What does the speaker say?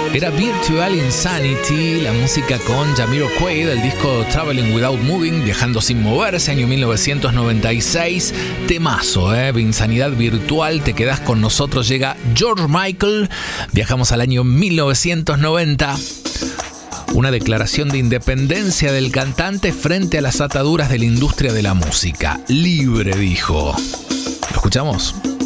Era Virtual Insanity, la música con Jamiroquai del disco Traveling Without Moving, Viajando sin moverse, año 1996. Temazo, Insanidad virtual, te quedás con nosotros. Llega George Michael, viajamos al año 1990. Una declaración de independencia del cantante frente a las ataduras de la industria de la música. Libre, dijo. ¿Lo escuchamos?